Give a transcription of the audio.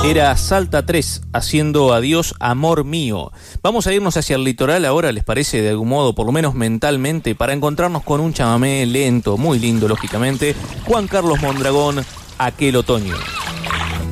Era Salta 3 haciendo Adiós Amor Mío. Vamos a irnos hacia el litoral ahora, ¿les parece? De algún modo, por lo menos mentalmente, para encontrarnos con un chamamé lento, muy lindo lógicamente. Juan Carlos Mondragón, Aquel Otoño.